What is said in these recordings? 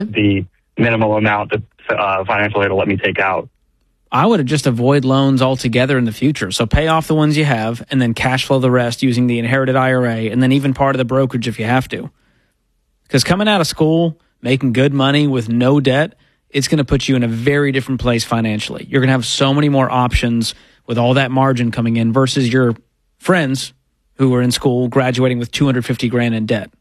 the minimal amount of financial aid will let me take out. I would just avoid loans altogether in the future. So pay off the ones you have and then cash flow the rest using the inherited IRA and then even part of the brokerage if you have to. Because coming out of school, making good money with no debt, it's going to put you in a very different place financially. You're going to have so many more options with all that margin coming in versus your friends who were in school graduating with $250,000 in debt.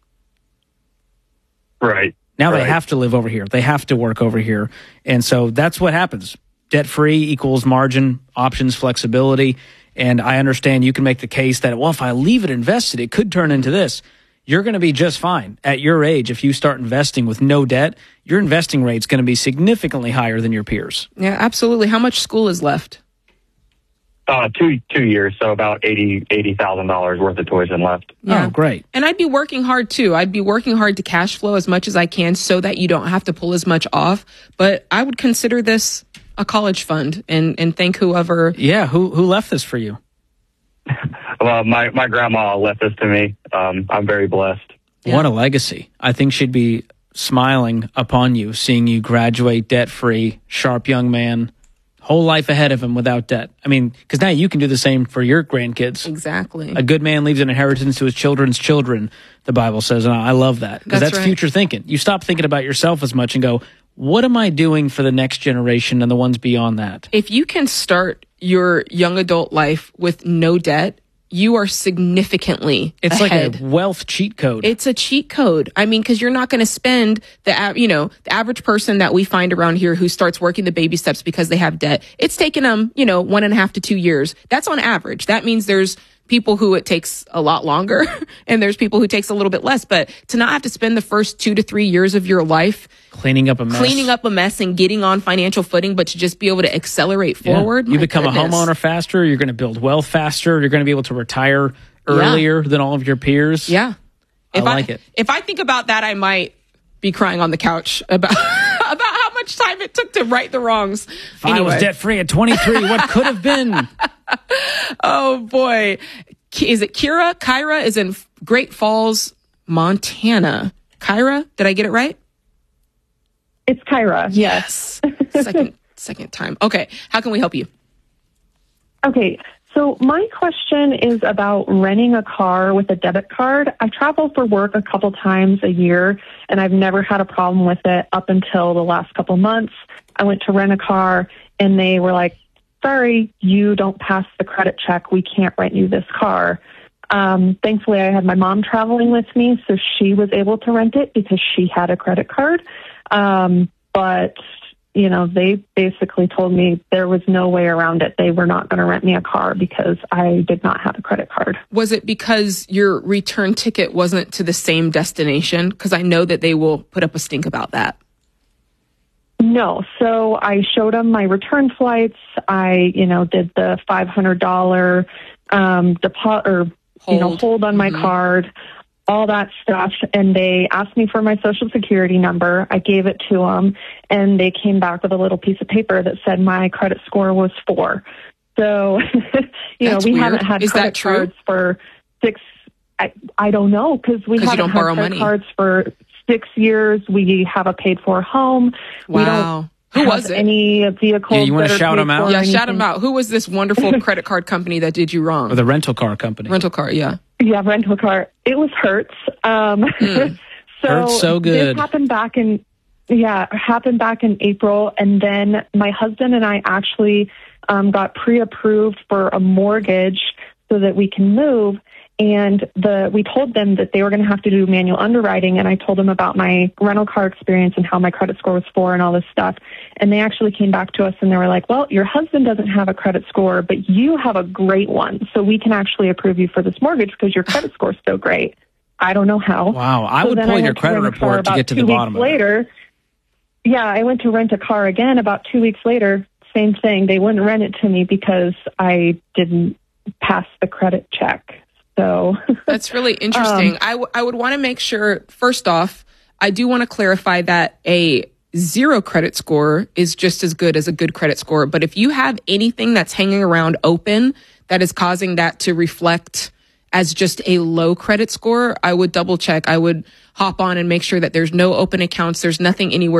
Right. Now they have to live over here. They have to work over here. And so that's what happens. Debt-free equals margin, options, flexibility. And I understand you can make the case that, well, if I leave it invested, it could turn into this. You're going to be just fine. At your age, if you start investing with no debt, your investing rate's going to be significantly higher than your peers. Yeah, absolutely. How much school is left? 2 years, so about $80,000 worth of tuition left. Yeah. Oh, great. And I'd be working hard, too. I'd be working hard to cash flow as much as I can so that you don't have to pull as much off. But I would consider this a college fund and thank whoever. Yeah, who left this for you? Well, my grandma left this to me. I'm very blessed. Yeah. What a legacy. I think she'd be smiling upon you, seeing you graduate debt-free, sharp young man, whole life ahead of him without debt. I mean, because now you can do the same for your grandkids. Exactly. A good man leaves an inheritance to his children's children, the Bible says, and I love that. Because that's right. Future thinking. You stop thinking about yourself as much and go, what am I doing for the next generation and the ones beyond that? If you can start your young adult life with no debt, you are significantly ahead. Like a wealth cheat code. It's a cheat code. I mean, because you're not going to spend the average person that we find around here who starts working the baby steps because they have debt. It's taken them, 1.5 to 2 years. That's on average. That means there's people who it takes a lot longer and there's people who takes a little bit less. But to not have to spend the first 2 to 3 years of your life cleaning up a mess and getting on financial footing, but to just be able to accelerate forward. You become a homeowner faster. You're going to build wealth faster. You're going to be able to retire earlier than all of your peers. Yeah. I like it. If I think about that, I might be crying on the couch about how much time it took to right the wrongs. If I was debt-free at 23, what could have been? Oh, boy. Is it Kyra? Kyra is in Great Falls, Montana. Kyra, did I get it right? It's Kyra. Yes. Second time. Okay. How can we help you? Okay. So my question is about renting a car with a debit card. I travel for work a couple times a year, and I've never had a problem with it up until the last couple months. I went to rent a car, and they were like, sorry, you don't pass the credit check. We can't rent you this car. Thankfully, I had my mom traveling with me, so she was able to rent it because she had a credit card. But, they basically told me there was no way around it. They were not going to rent me a car because I did not have a credit card. Was it because your return ticket wasn't to the same destination? Because I know that they will put up a stink about that. No. So I showed them my return flights. I, did the $500 deposit or hold on my card, all that stuff. And they asked me for my social security number. I gave it to them, and they came back with a little piece of paper that said my credit score was 4. So, we haven't had credit cards for 6. I don't know, because we haven't had credit cards for 6 years. We have a paid-for home. Wow. We don't Who was it? Any vehicles. Yeah, you want to shout them out? Yeah, shout them out. Who was this wonderful credit card company that did you wrong? Or the rental car company. Rental car, yeah. Yeah, rental car. It was Hertz. Hertz, so good. This happened back in April, and then my husband and I actually got pre-approved for a mortgage so that we can move. And we told them that they were going to have to do manual underwriting, and I told them about my rental car experience and how my credit score was 4 and all this stuff. And they actually came back to us and they were like, well, your husband doesn't have a credit score, but you have a great one. So we can actually approve you for this mortgage because your credit score is so great. I don't know how. Wow. I would pull your credit report to get to the bottom of it. Yeah, I went to rent a car again about 2 weeks later. Same thing. They wouldn't rent it to me because I didn't pass the credit check. So that's really interesting. I would want to make sure, first off, I do want to clarify that a 0 credit score is just as good as a good credit score. But if you have anything that's hanging around open that is causing that to reflect as just a low credit score, I would double check. I would hop on and make sure that there's no open accounts. There's nothing anywhere